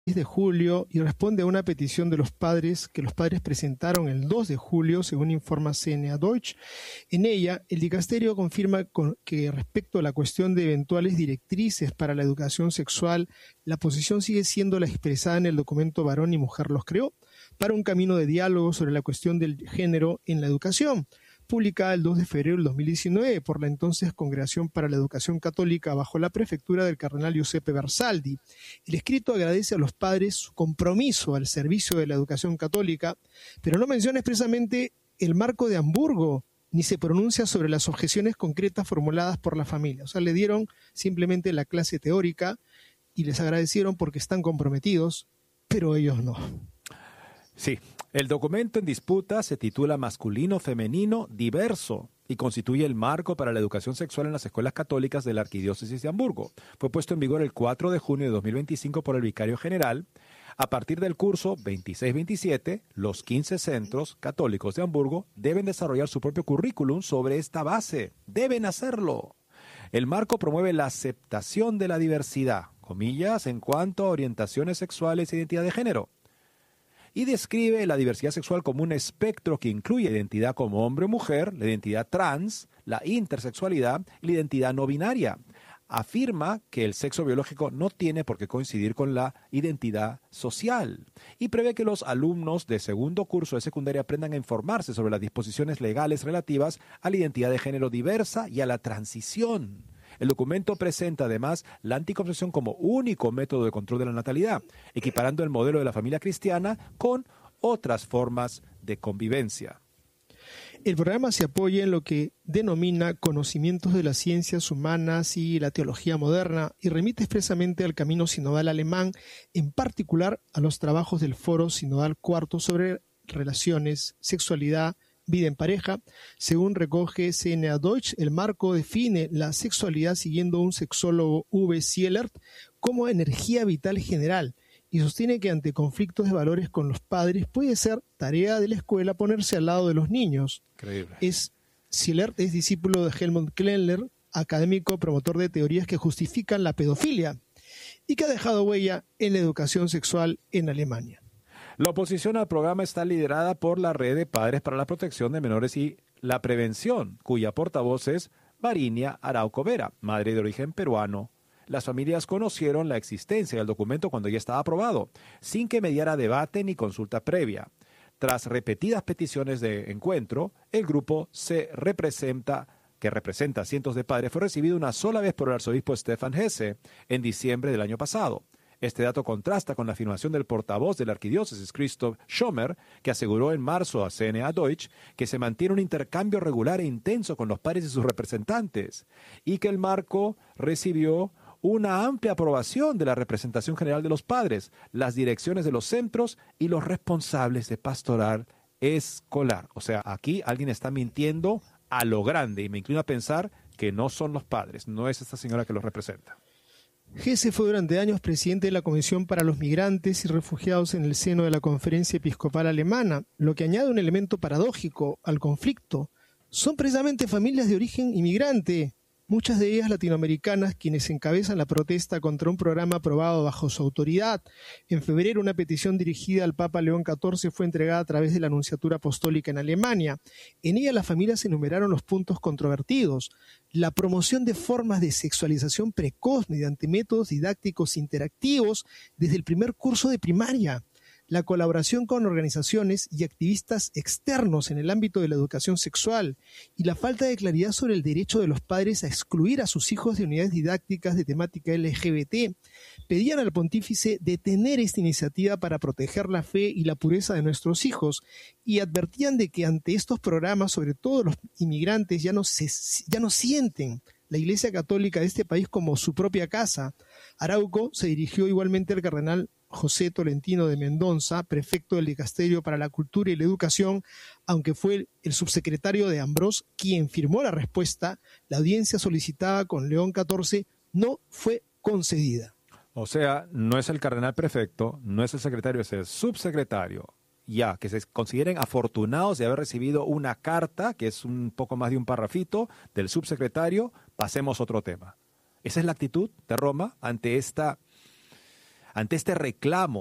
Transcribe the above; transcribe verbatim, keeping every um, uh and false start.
de julio y responde a una petición de los padres que los padres presentaron el dos de julio, según informa C N A Deutsch. En ella, el dicasterio confirma con, que respecto a la cuestión de eventuales directrices para la educación sexual, la posición sigue siendo la expresada en el documento Varón y Mujer los creó, para un camino de diálogo sobre la cuestión del género en la educación, publicada el dos de febrero del dos mil diecinueve por la entonces Congregación para la Educación Católica bajo la prefectura del cardenal Giuseppe Bersaldi. El escrito agradece a los padres su compromiso al servicio de la educación católica, pero no menciona expresamente el marco de Hamburgo, ni se pronuncia sobre las objeciones concretas formuladas por la familia. O sea, le dieron simplemente la clase teórica y les agradecieron porque están comprometidos, pero ellos no. Sí, el documento en disputa se titula Masculino, Femenino, Diverso y constituye el marco para la educación sexual en las escuelas católicas de la Arquidiócesis de Hamburgo. Fue puesto en vigor el cuatro de junio de dos mil veinticinco por el Vicario General. A partir del curso veintiséis veintisiete, los quince centros católicos de Hamburgo deben desarrollar su propio currículum sobre esta base. Deben hacerlo. El marco promueve la aceptación de la diversidad, comillas, en cuanto a orientaciones sexuales e identidad de género, y describe la diversidad sexual como un espectro que incluye la identidad como hombre o mujer, la identidad trans, la intersexualidad y la identidad no binaria. Afirma que el sexo biológico no tiene por qué coincidir con la identidad social y prevé que los alumnos de segundo curso de secundaria aprendan a informarse sobre las disposiciones legales relativas a la identidad de género diversa y a la transición. El documento presenta además la anticoncepción como único método de control de la natalidad, equiparando el modelo de la familia cristiana con otras formas de convivencia. El programa se apoya en lo que denomina conocimientos de las ciencias humanas y la teología moderna y remite expresamente al camino sinodal alemán, en particular a los trabajos del Foro Sinodal Cuarto sobre relaciones, sexualidad, vida en pareja. Según recoge C N A Deutsch, el marco define la sexualidad siguiendo un sexólogo Uwe Sielert como energía vital general y sostiene que ante conflictos de valores con los padres puede ser tarea de la escuela ponerse al lado de los niños. Increíble. Es, Sielert es discípulo de Helmut Klendler, académico promotor de teorías que justifican la pedofilia y que ha dejado huella en la educación sexual en Alemania. La oposición al programa está liderada por la Red de Padres para la Protección de Menores y la Prevención, cuya portavoz es Varinia Arauco Vera, madre de origen peruano. Las familias conocieron la existencia del documento cuando ya estaba aprobado, sin que mediara debate ni consulta previa. Tras repetidas peticiones de encuentro, el grupo se representa, que representa a cientos de padres, fue recibido una sola vez por el arzobispo Stefan Hesse en diciembre del año pasado. Este dato contrasta con la afirmación del portavoz de la arquidiócesis, Christoph Schomer, que aseguró en marzo a C N A Deutsch que se mantiene un intercambio regular e intenso con los padres y sus representantes, y que el marco recibió una amplia aprobación de la representación general de los padres, las direcciones de los centros y los responsables de pastoral escolar. O sea, aquí alguien está mintiendo a lo grande y me inclino a pensar que no son los padres, no es esta señora que los representa. Hesse fue durante años presidente de la Comisión para los Migrantes y Refugiados en el seno de la Conferencia Episcopal Alemana, lo que añade un elemento paradójico al conflicto. Son precisamente familias de origen inmigrante, muchas de ellas latinoamericanas, quienes encabezan la protesta contra un programa aprobado bajo su autoridad. En febrero, una petición dirigida al Papa León catorce fue entregada a través de la Nunciatura Apostólica en Alemania. En ella las familias enumeraron los puntos controvertidos: la promoción de formas de sexualización precoz mediante métodos didácticos interactivos desde el primer curso de primaria, la colaboración con organizaciones y activistas externos en el ámbito de la educación sexual y la falta de claridad sobre el derecho de los padres a excluir a sus hijos de unidades didácticas de temática L G B T. Pedían al pontífice detener esta iniciativa para proteger la fe y la pureza de nuestros hijos y advertían de que ante estos programas, sobre todo los inmigrantes, ya no, se, ya no sienten la Iglesia Católica de este país como su propia casa. Arauco se dirigió igualmente al cardenal José Tolentino de Mendoza, prefecto del Dicasterio para la Cultura y la Educación, aunque fue el subsecretario de Ambrós quien firmó la respuesta. La audiencia solicitada con León catorce no fue concedida. O sea, no es el cardenal prefecto, no es el secretario, es el subsecretario. Ya, que se consideren afortunados de haber recibido una carta, que es un poco más de un parrafito, del subsecretario. Pasemos a otro tema. Esa es la actitud de Roma ante esta... Ante este reclamo